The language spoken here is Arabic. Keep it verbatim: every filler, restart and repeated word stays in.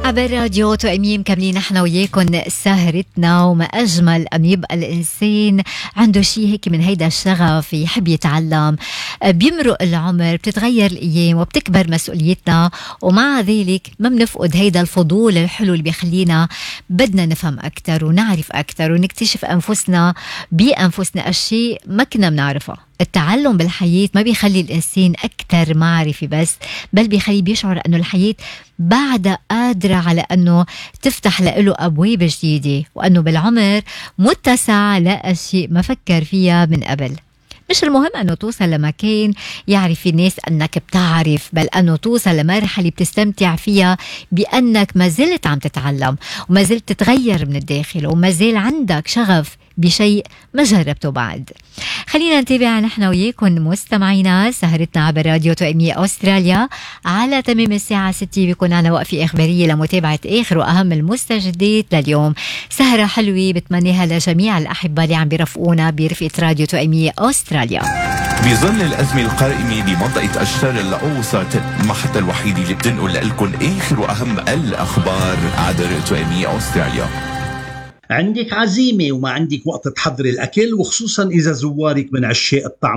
عبر راديو توأمين مكملين نحن وياكم سهرتنا. وما أجمل أن يبقى الإنسان عنده شيء هيك من هيدا الشغف، يحب يتعلم. بيمرق العمر، بتتغير الأيام وبتكبر مسؤوليتنا، ومع ذلك ما بنفقد هيدا الفضول الحلو اللي بيخلينا بدنا نفهم أكتر ونعرف أكتر ونكتشف أنفسنا بأنفسنا أشياء ما كنا بنعرفها. التعلم بالحياة ما بيخلي الإنسان أكتر معرفة بس، بل بيخليه بيشعر أنه الحياة بعد قادرة على أنه تفتح له أبواب جديدة، وأنه بالعمر متسع لأشياء ما فكر فيها من قبل. مش المهم أنه توصل لمكان يعرف الناس أنك بتعرف، بل أنه توصل لمرحلة بتستمتع فيها بأنك ما زلت عم تتعلم وما زلت تتغير من الداخل وما زال عندك شغف بشيء ما جربته بعد. خلينا نتابع نحن وياكم مستمعينا سهرتنا عبر راديو توأمية أستراليا. على تمام الساعة ستة بيكون عنا وقفة إخبارية لمتابعة آخر وأهم المستجدات لليوم. سهرة حلوة بتمنيها لجميع الأحبة اللي عم بيرفقونا برفقة راديو توأمية أستراليا. بظل الأزمة القائمة بمنطقة الشرق الأوسط، المحطة الوحيدة اللي بتنقل لكم آخر وأهم الأخبار عبر توأمية أستراليا. عندك عزيمة وما عندك وقت تحضري الأكل، وخصوصا إذا زوارك من عشاق الطعم